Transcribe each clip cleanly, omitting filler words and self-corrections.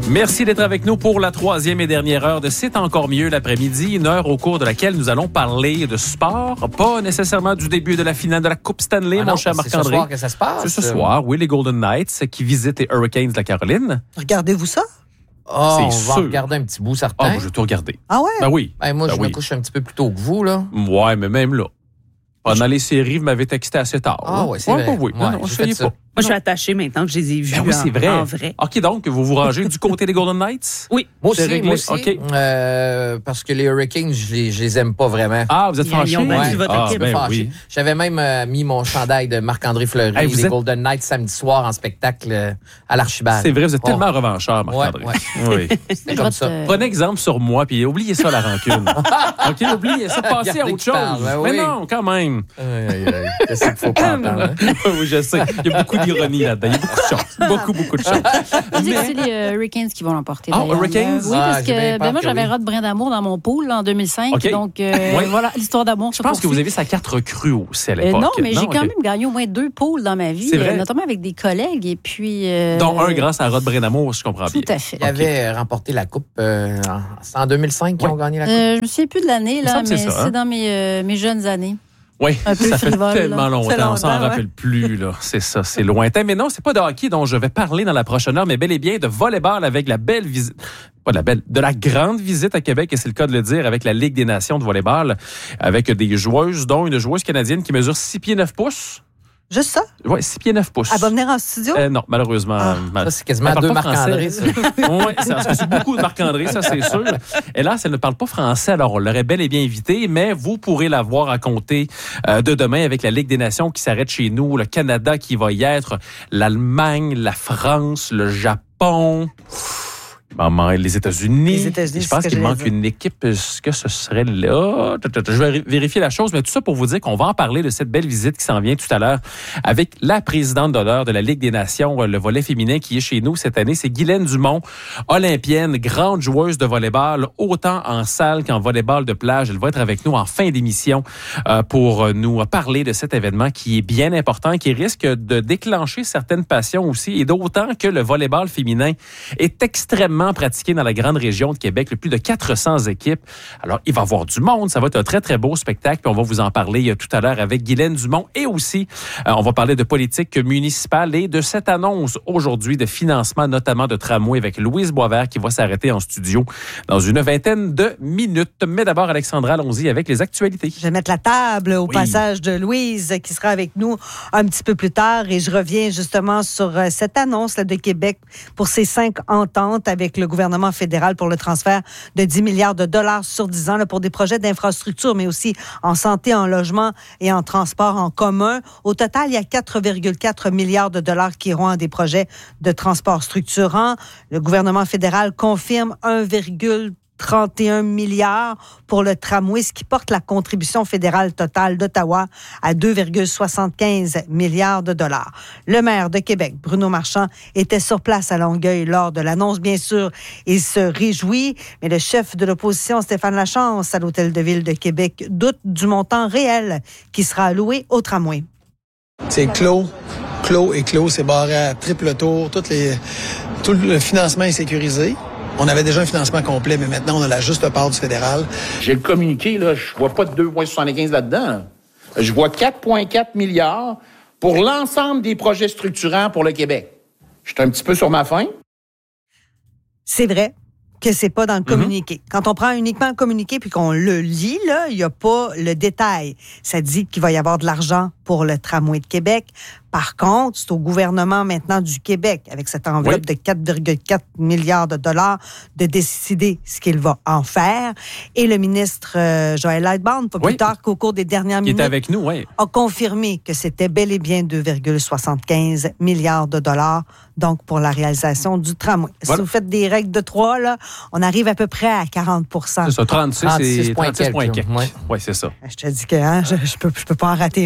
Merci d'être avec nous pour la 3e et dernière heure de C'est encore mieux l'après-midi, une heure au cours de laquelle nous allons parler de sport, pas nécessairement du début de la finale de la Coupe Stanley, mon cher Marc-André. C'est ce soir que ça se passe. C'est ce soir, oui, les Golden Knights qui visitent les Hurricanes de la Caroline. Regardez-vous ça? Oh, on sûr. va regarder un petit bout, certain. Ah, ben, je vais tout regarder. Ah ouais? Ben oui. Moi, Ben je oui. me couche un petit peu plus tôt que vous, là. Ouais, mais même là. Pendant les séries, vous m'avez texté assez tard. Ah ouais, c'est vrai. Oui, Ouais, non, j'ai essayez fait ça. pas. Moi, je suis attachée maintenant que je les ai vus Ben oui, c'est vrai. en vrai. OK, donc, vous vous rangez du côté des Golden Knights? Oui. Moi C'est aussi, réglé? moi aussi. OK. Parce que les Hurricanes, je les aime pas vraiment. Ah, vous êtes fâchés? Ils ont battu votre Ah, équipe. ben Fâché. oui. J'avais même mis mon chandail de Marc-André Fleury, Hey, vous des êtes- Golden Knights samedi soir en spectacle à l'Archibald. C'est vrai, vous êtes Oh. tellement revanchard, Marc-André. Ouais. Oui. C'est comme ça. Prenez exemple sur moi, puis oubliez ça, la rancune. OK, oubliez ça, passez à Regardez autre qui parle, chose. ben Mais oui. non, quand même. Aïe, aïe, aïe. Qu'est-ce qu'il faut pas entendre, hein? Oui, je sais. Il y a beaucoup d'ironie là-dedans. Il y a beaucoup de chance. Beaucoup de chance. On dit que c'est les Hurricanes qui vont l'emporter. Ah, d'ailleurs. Hurricanes? Oui, Ah, parce j'ai bien que peur moi, que j'avais oui. Rod Brin d'amour dans mon pool en 2005. OK. Donc, Oui. voilà, l'histoire d'amour. Je pense que vous avez sa carte recrue aussi à l'époque. Non, mais j'ai quand OK. même gagné au moins 2 pools dans ma vie, C'est vrai? notamment avec des collègues. Et puis. Dont un grâce à Rod Brin-Amour, si je comprends bien. Tout à fait. Ils avaient remporté la Coupe. C'est en 2005 qu'ils ont gagné la Coupe. Je me souviens plus de l'année, Il me là, semble que mais c'est ça, hein? c'est dans mes jeunes années. Oui, Un peu ça fait frivole, tellement là. longtemps, C'est on s'en longtemps, ouais. rappelle plus. Là. C'est ça, c'est lointain. Mais non, c'est pas de hockey dont je vais parler dans la prochaine heure, mais bel et bien de volleyball avec la belle visite, pas de la belle, de la grande visite à Québec, et c'est le cas de le dire, avec la Ligue des nations de volleyball, avec des joueuses, dont une joueuse canadienne qui mesure 6 pieds 9 pouces. Juste ça? Oui, 6 pieds 9 pouces. Elle va venir en studio? Non, malheureusement. Ça, c'est quasiment Elle parle deux pas Marc-André, français. ça. Oui, c'est beaucoup de Marc-André, ça c'est sûr. Hélas, elle ne parle pas français, alors on l'aurait bel et bien invitée, mais vous pourrez la voir à compter de demain avec la Ligue des Nations qui s'arrête chez nous, le Canada qui va y être, l'Allemagne, la France, le Japon... Maman, les États-Unis. Les États-Unis, Je pense c'est ce que qu'il manque j'allais dire. une équipe. Est-ce que ce serait là? Je vais vérifier la chose, mais tout ça pour vous dire qu'on va en parler de cette belle visite qui s'en vient tout à l'heure avec la présidente d'honneur de la Ligue des Nations, le volley féminin qui est chez nous cette année. C'est Guylaine Dumont, olympienne, grande joueuse de volleyball, autant en salle qu'en volleyball de plage. Elle va être avec nous en fin d'émission pour nous parler de cet événement qui est bien important, qui risque de déclencher certaines passions aussi, et d'autant que le volleyball féminin est extrêmement pratiqué dans la grande région de Québec, plus de 400 équipes. Alors, il va y avoir du monde, ça va être un très, très beau spectacle, puis on va vous en parler tout à l'heure avec Guylaine Dumont, et aussi, on va parler de politique municipale et de cette annonce aujourd'hui de financement, notamment de tramway avec Louise Boisvert qui va s'arrêter en studio dans une vingtaine de minutes. Mais d'abord, Alexandra, allons-y avec les actualités. Je vais mettre la table au passage de Louise qui sera avec nous un petit peu plus tard, et je reviens justement sur cette annonce là, de Québec pour ces 5 ententes avec le gouvernement fédéral pour le transfert de 10 milliards de dollars sur 10 ans là, pour des projets d'infrastructure, mais aussi en santé, en logement et en transport en commun. Au total, il y a 4,4 milliards de dollars qui iront à des projets de transport structurants. Le gouvernement fédéral confirme 1,31 milliards pour le tramway, ce qui porte la contribution fédérale totale d'Ottawa à 2,75 milliards de dollars. Le maire de Québec, Bruno Marchand, était sur place à Longueuil lors de l'annonce. Bien sûr, il se réjouit, mais le chef de l'opposition, Stéphane Lachance, à l'Hôtel de Ville de Québec, doute du montant réel qui sera alloué au tramway. C'est clos, c'est barré à triple tour. Tout le financement est sécurisé. On avait déjà un financement complet, mais maintenant, on a la juste part du fédéral. J'ai le communiqué, là, je vois pas de 2,75 là-dedans. Là. Je vois 4,4 milliards pour l'ensemble des projets structurants pour le Québec. Je suis un petit peu sur ma faim. C'est vrai que c'est pas dans le communiqué. Quand on prend uniquement le communiqué puis qu'on le lit, là, il n'y a pas le détail. Ça dit qu'il va y avoir de l'argent pour le tramway de Québec. Par contre, c'est au gouvernement maintenant du Québec, avec cette enveloppe de 4,4 milliards de dollars, de décider ce qu'il va en faire. Et le ministre Joël Lightbound, pas plus tard qu'au cours des dernières minutes, Qui est avec nous, a confirmé que c'était bel et bien 2,75 milliards de dollars, donc pour la réalisation du tramway. Voilà. Si vous faites des règles de 3, là, on arrive à peu près à 40 C'est ça, 36 et 36 points quelques. Ouais. Oui, c'est ça. Je te dis que je peux pas en rater une en ondes.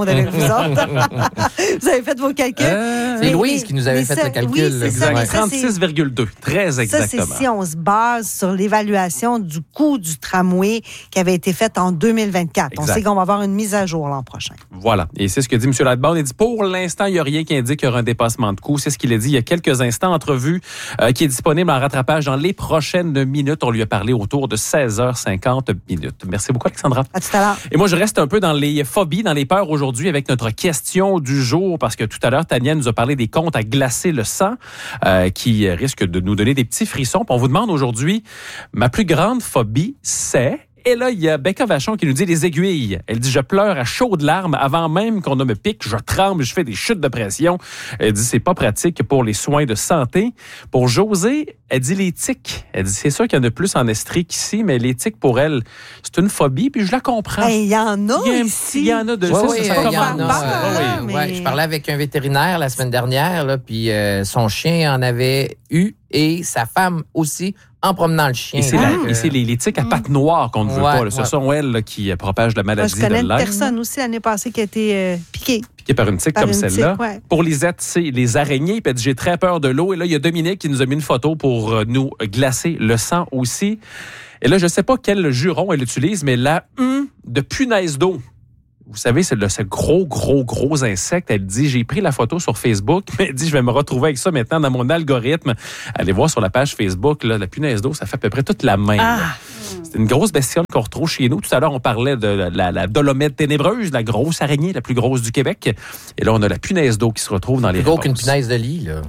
ondes avec vous autres. Vous avez fait vos calculs. C'est Louise qui nous avait fait le calcul. Oui, c'est ça, mais ça, 36,2. Très exactement. Ça, c'est si on se base sur l'évaluation du coût du tramway qui avait été faite en 2024. Exact. On sait qu'on va avoir une mise à jour l'an prochain. Voilà. Et c'est ce que dit M. Lightbound. Il dit, pour l'instant, il n'y a rien qui indique qu'il y aura un dépassement de coût. C'est ce qu'il a dit il y a quelques instants. Entrevue qui est disponible en rattrapage dans les prochaines minutes. On lui a parlé autour de 16h50 minutes. Merci beaucoup, Alexandra. À tout à l'heure. Et moi, je reste un peu dans les phobies, dans les peurs aujourd'hui avec notre question du jour, parce que tout à l'heure, Tania nous a parlé des comptes à glacer le sang qui risquent de nous donner des petits frissons. Puis on vous demande aujourd'hui, ma plus grande phobie, c'est... Et là, il y a Becca Vachon qui nous dit les aiguilles. Elle dit, je pleure à chaudes larmes avant même qu'on ne me pique. Je tremble, je fais des chutes de pression. Elle dit, c'est pas pratique pour les soins de santé. Pour Josée, elle dit les tiques. Elle dit, c'est sûr qu'il y en a plus en Estrie qu'ici, mais les tiques, pour elle, c'est une phobie, puis je la comprends. Il y en a Il y en a de Oui, ça. il y en a. mais- Je parlais avec un vétérinaire la semaine dernière, là, puis son chien en avait eu et sa femme aussi en promenant le chien. Et c'est les tiques à pattes noires qu'on ne veut pas. Là. Ce ouais. sont elles là, qui propagent la Moi, maladie je connais de une Lyme. personne aussi l'année passée qui a été piquée. Piquée par une tique Par comme une celle-là. tique, ouais. Pour Lisette, c'est les araignées. Puis elle dit, j'ai très peur de l'eau. Et là, il y a Dominique qui nous a mis une photo pour nous glacer le sang aussi. Et là, je ne sais pas quel juron elle utilise, mais la de punaise d'eau. Vous savez, c'est ce gros insecte. Elle dit, j'ai pris la photo sur Facebook, mais elle dit, je vais me retrouver avec ça maintenant dans mon algorithme. Allez voir sur la page Facebook, là, la punaise d'eau, ça fait à peu près toute la main. là. C'est une grosse bestiole qu'on retrouve chez nous. Tout à l'heure, on parlait de la dolomètre ténébreuse, la grosse araignée, la plus grosse du Québec. Et là, on a la punaise d'eau qui se retrouve dans les Plus gros qu'une réponses. punaise de lit, là.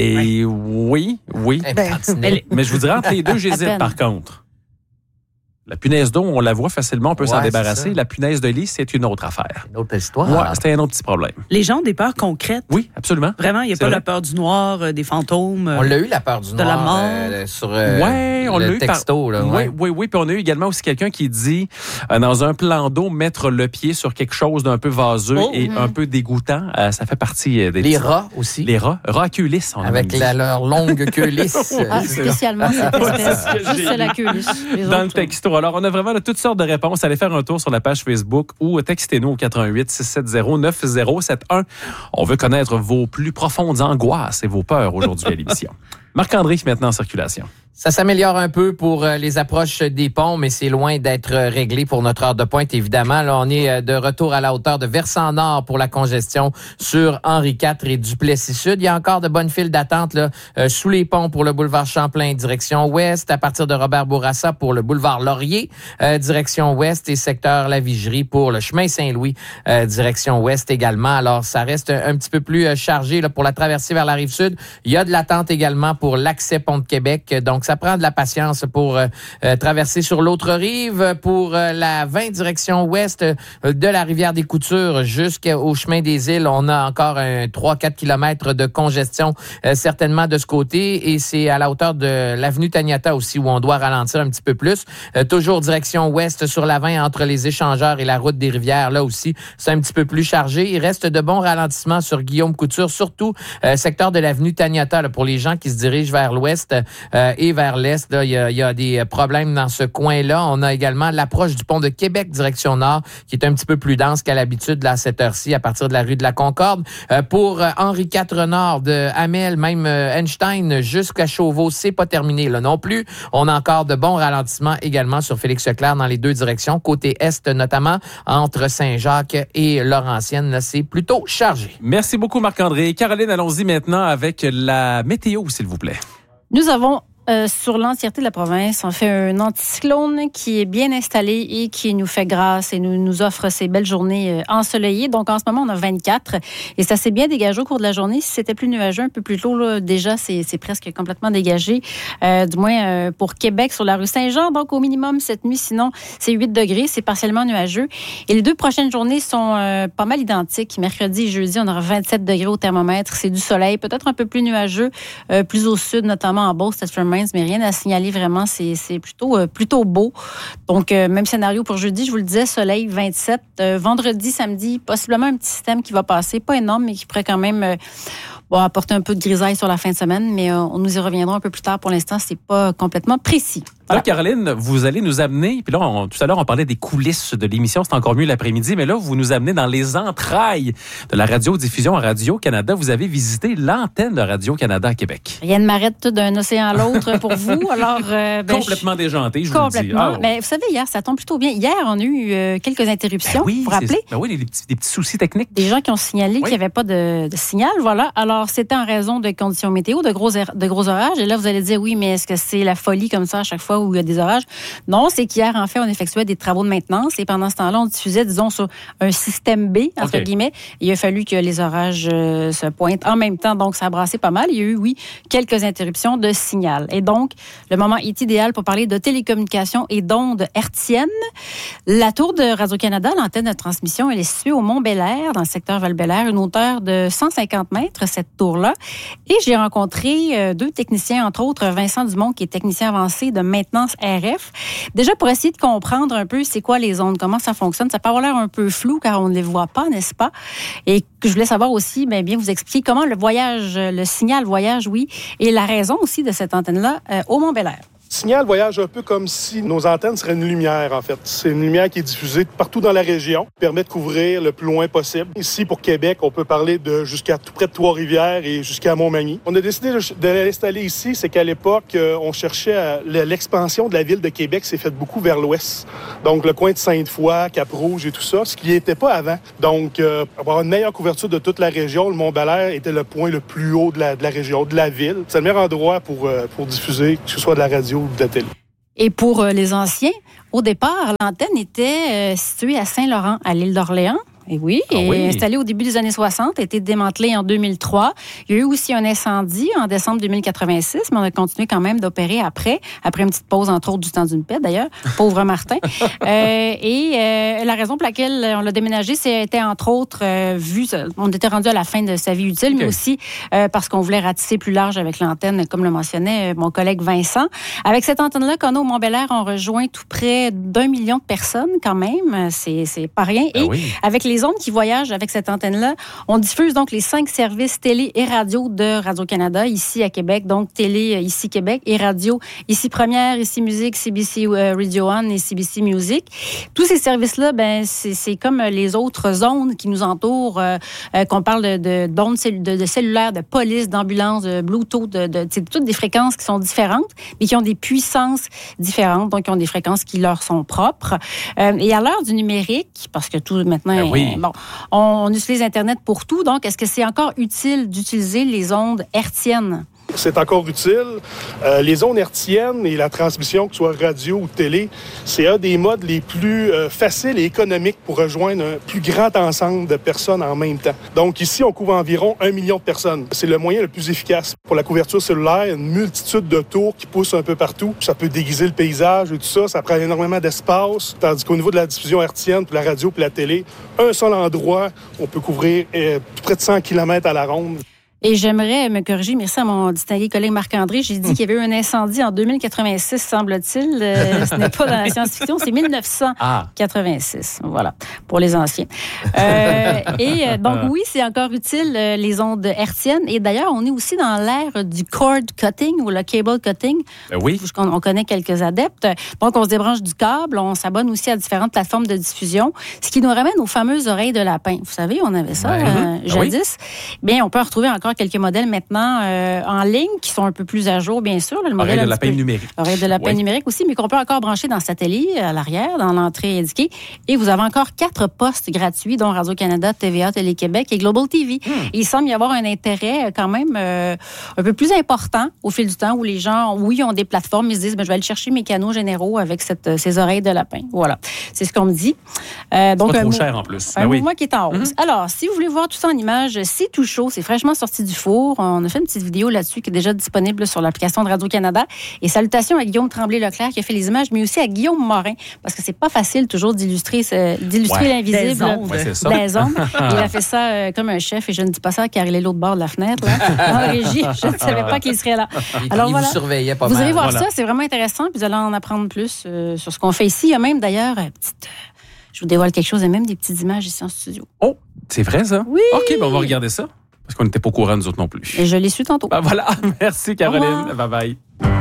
Oui. Mais je vous dirais, entre les deux, À j'hésite peine. par contre. La punaise d'eau, on la voit facilement, on peut s'en Ouais, débarrasser. c'est ça. La punaise de lit, c'est une autre affaire. Une autre histoire. Ouais, c'était un autre petit problème. Les gens ont des peurs concrètes. Oui, absolument. Vraiment, il n'y a C'est pas vrai. la peur du noir, des fantômes. On l'a eu, la peur du De la noir, mort. sur Ouais, on l'a le eu texto. Là, ouais. Oui. Puis on a eu également aussi quelqu'un qui dit, dans un plan d'eau, mettre le pied sur quelque chose d'un peu vaseux et un peu dégoûtant. Ça fait partie des Les petits- rats aussi. Les rats. Rats à queue lisse, on a Avec même dit. leur longue queue lisse. Ah, spécialement cette espèce. c'est ce que Juste j'ai la queue lisse. Les Dans le autres, texto. Alors, on a vraiment toutes sortes de réponses. Allez faire un tour sur la page Facebook ou textez-nous au 88 670 9071. On veut connaître vos plus profondes angoisses et vos peurs aujourd'hui à l'émission. Marc-André, maintenant en circulation. Ça s'améliore un peu pour les approches des ponts, mais c'est loin d'être réglé pour notre heure de pointe, évidemment. Là, on est de retour à la hauteur de Versant-Nord pour la congestion sur Henri IV et Duplessis-Sud. Il y a encore de bonnes files d'attente là, sous les ponts pour le boulevard Champlain, direction ouest, à partir de Robert-Bourassa pour le boulevard Laurier, direction ouest, et secteur La Vigerie pour le chemin Saint-Louis, direction ouest également. Alors, ça reste un petit peu plus chargé là, pour la traversée vers la Rive-Sud. Il y a de l'attente également pour l'accès Pont de Québec, donc ça prend de la patience pour traverser sur l'autre rive. Pour la 20 direction ouest de la rivière des Coutures jusqu'au chemin des Îles, on a encore un 3-4 kilomètres de congestion certainement de ce côté, et c'est à la hauteur de l'avenue Taniata aussi où on doit ralentir un petit peu plus. Toujours direction ouest sur la 20 entre les échangeurs et la route des Rivières, là aussi c'est un petit peu plus chargé. Il reste de bons ralentissements sur Guillaume Couture, surtout secteur de l'avenue Taniata là, pour les gens qui se dirigent vers l'ouest et vers l'est. Là, il y a des problèmes dans ce coin-là. On a également l'approche du pont de Québec, direction nord, qui est un petit peu plus dense qu'à l'habitude là, à cette heure-ci, à partir de la rue de la Concorde. Pour Henri IV Nord, de Hamel, même Einstein, jusqu'à Chauveau, c'est pas terminé là non plus. On a encore de bons ralentissements également sur Félix-Leclerc dans les deux directions, côté est notamment, entre Saint-Jacques et Laurentienne. Là, c'est plutôt chargé. Merci beaucoup, Marc-André. Caroline, allons-y maintenant avec la météo, s'il vous plaît. Nous avons sur l'entièreté de la province, on fait un anticyclone qui est bien installé et qui nous fait grâce et nous offre ces belles journées ensoleillées. Donc, en ce moment, on a 24 et ça s'est bien dégagé au cours de la journée. Si c'était plus nuageux un peu plus tôt, là, déjà, c'est presque complètement dégagé. Du moins, pour Québec, sur la rue Saint-Jean. Donc, au minimum, cette nuit, sinon, c'est 8 degrés. C'est partiellement nuageux. Et les deux prochaines journées sont pas mal identiques. Mercredi et jeudi, on aura 27 degrés au thermomètre. C'est du soleil, peut-être un peu plus nuageux, plus au sud, notamment en Beauce, mais rien à signaler vraiment. C'est plutôt beau. Donc, même scénario pour jeudi, je vous le disais, soleil, 27. Vendredi, samedi, possiblement un petit système qui va passer, pas énorme, mais qui pourrait quand même apporter un peu de grisaille sur la fin de semaine, mais nous y reviendrons un peu plus tard. Pour l'instant, c'est pas complètement précis. Là, Caroline, vous allez nous amener, puis là, tout à l'heure, on parlait des coulisses de l'émission, c'est encore mieux l'après-midi, mais là, vous nous amenez dans les entrailles de la radiodiffusion à Radio-Canada. Vous avez visité l'antenne de Radio-Canada à Québec. Rien ne m'arrête d'un océan à l'autre pour vous. Alors, complètement déjanté, je vous le dis. Complètement. Mais vous savez, hier, ça tombe plutôt bien. Hier, on a eu quelques interruptions, vous vous rappelez? Oui, des petits soucis techniques. Des gens qui ont signalé qu'il n'y avait pas de signal, voilà. Alors, c'était en raison de conditions météo, de gros orages. Et là, vous allez dire, oui, mais est-ce que c'est la folie comme ça à chaque fois où il y a des orages? Non, c'est qu'hier, en fait, on effectuait des travaux de maintenance et pendant ce temps-là, on diffusait, disons, sur un système B, entre guillemets. Il a fallu que les orages se pointent en même temps, donc ça a brassé pas mal. Il y a eu, oui, quelques interruptions de signal. Et donc, le moment est idéal pour parler de télécommunications et d'ondes hertziennes. La tour de Radio-Canada, l'antenne de transmission, elle est située au Mont-Bel-Air, dans le secteur Val-Bélair, une hauteur de 150 mètres, cette tour-là. Et j'ai rencontré deux techniciens, entre autres Vincent Dumont, qui est technicien avancé de maintenance RF. Déjà, pour essayer de comprendre un peu c'est quoi les ondes, comment ça fonctionne, ça peut avoir l'air un peu flou car on ne les voit pas, n'est-ce pas? Et je voulais savoir aussi, bien vous expliquer comment le signal voyage, oui, et la raison aussi de cette antenne-là au Mont-Bel-Air. Le signal voyage un peu comme si nos antennes seraient une lumière, en fait. C'est une lumière qui est diffusée partout dans la région, qui permet de couvrir le plus loin possible. Ici, pour Québec, on peut parler de jusqu'à tout près de Trois-Rivières et jusqu'à Montmagny. On a décidé de l'installer ici, c'est qu'à l'époque, on cherchait l'expansion de la ville de Québec s'est faite beaucoup vers l'ouest. Donc, le coin de Sainte-Foy, Cap-Rouge et tout ça, ce qui n'y était pas avant. Donc, avoir une meilleure couverture de toute la région, le Mont-Bel-Air était le point le plus haut de la région, de la ville. C'est le meilleur endroit pour diffuser, que ce soit de la radio ou de la télé. Et pour les anciens, au départ, l'antenne était située à Saint-Laurent, à l'île d'Orléans. Et oui, installée au début des années 60, a été démantelée en 2003. Il y a eu aussi un incendie en décembre 2086, mais on a continué quand même d'opérer après une petite pause, entre autres, du temps d'une paix, d'ailleurs. Pauvre Martin. La raison pour laquelle on l'a déménagé, c'était, entre autres, on était rendu à la fin de sa vie utile, mais aussi parce qu'on voulait ratisser plus large avec l'antenne, comme le mentionnait mon collègue Vincent. Avec cette antenne-là qu'on a au Mont-Bel-Air, on rejoint tout près d'1 million de personnes, quand même. C'est pas rien. Et avec les ondes qui voyagent avec cette antenne-là, on diffuse donc les 5 services télé et radio de Radio-Canada, ici à Québec, donc télé ici Québec et radio ici Première, ici Musique, CBC Radio One et CBC Music. Tous ces services-là, c'est comme les autres zones qui nous entourent, qu'on parle d'ondes de cellulaires, de police, d'ambulance, de Bluetooth, c'est toutes des fréquences qui sont différentes, mais qui ont des puissances différentes, donc qui ont des fréquences qui leur sont propres. Et à l'heure du numérique, parce que tout maintenant on utilise Internet pour tout. Donc, est-ce que c'est encore utile d'utiliser les ondes hertziennes? C'est encore utile. Les ondes hertziennes et la transmission, que ce soit radio ou télé, c'est un des modes les plus faciles et économiques pour rejoindre un plus grand ensemble de personnes en même temps. Donc ici, on couvre environ 1 million de personnes. C'est le moyen le plus efficace. Pour la couverture cellulaire, il y a une multitude de tours qui poussent un peu partout. Ça peut déguiser le paysage et tout ça. Ça prend énormément d'espace. Tandis qu'au niveau de la diffusion hertzienne, pour la radio et la télé, un seul endroit, on peut couvrir près de 100 km à la ronde. Et j'aimerais me corriger, merci à mon distingué collègue Marc-André. J'ai dit qu'il y avait eu un incendie en 2086, semble-t-il. Ce n'est pas dans la science-fiction, c'est 1986. Voilà, pour les anciens. Donc oui, c'est encore utile, les ondes hertziennes. Et d'ailleurs, on est aussi dans l'ère du cord cutting ou le cable cutting. Oui. On connaît quelques adeptes. Donc, on se débranche du câble, on s'abonne aussi à différentes plateformes de diffusion, ce qui nous ramène aux fameuses oreilles de lapin. Vous savez, on avait ça jadis. Bien, on peut en retrouver encore quelques modèles maintenant en ligne qui sont un peu plus à jour, bien sûr. Le modèle oreille de lapin numérique. Oreille de lapin numérique aussi, mais qu'on peut encore brancher dans satellite à l'arrière, dans l'entrée indiquée. Et vous avez encore 4 postes gratuits, dont Radio-Canada, TVA, Télé-Québec et Global TV. Et il semble y avoir un intérêt quand même un peu plus important au fil du temps où les gens, ont des plateformes, ils se disent, je vais aller chercher mes canaux généraux avec ces oreilles de lapin. Voilà. C'est ce qu'on me dit. Donc, pas trop cher en plus. Un mouvement qui est en hausse. Alors, si vous voulez voir tout ça en images, c'est tout chaud, c'est fraîchement sorti du four. On a fait une petite vidéo là-dessus qui est déjà disponible sur l'application de Radio-Canada. Et salutations à Guillaume Tremblay-Leclerc qui a fait les images, mais aussi à Guillaume Morin, parce que c'est pas facile toujours d'illustrer l'invisible des ondes. Il a fait ça comme un chef, et je ne dis pas ça car il est l'autre bord de la fenêtre. Là. En régie, je ne savais pas qu'il serait là. Alors, il vous surveillait pas mal. Vous allez voir ça, c'est vraiment intéressant, puis vous allez en apprendre plus sur ce qu'on fait ici. Il y a même d'ailleurs, je vous dévoile quelque chose, il y a même des petites images ici en studio. Oh, c'est vrai ça? Oui! OK, on va regarder ça. Parce qu'on n'était pas au courant, nous autres non plus. Et je l'ai su tantôt. Voilà. Merci, Caroline. Bye-bye.